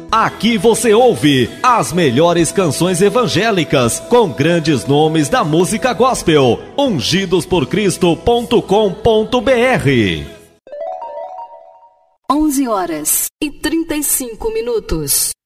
Aqui você ouve as melhores canções evangélicas com grandes nomes da música gospel. ungidosporcristo.com.br 11h35.